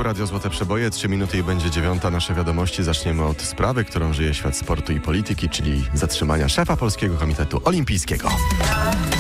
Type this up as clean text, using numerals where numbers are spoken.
Tu Radio Złote Przeboje, 3 minuty i będzie 9. Nasze wiadomości. Zaczniemy od sprawy, którą żyje świat sportu i polityki, czyli zatrzymania szefa Polskiego Komitetu Olimpijskiego.